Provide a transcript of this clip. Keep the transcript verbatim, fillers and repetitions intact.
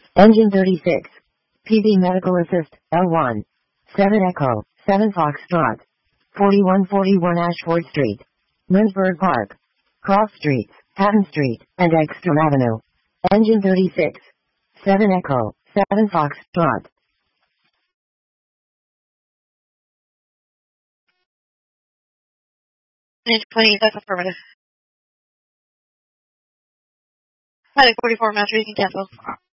Engine thirty-six. P B Medical Assist, L one. seven Echo, seven Foxtrot. forty-one forty-one Ashford Street. Lindsberg Park. Cross Streets, Hatton Street, and Ekstrom Avenue. Engine thirty-six. seven Echo, seven Foxtrot. Engine twenty, that's affirmative. Pilot forty-four, Master, you can cancel.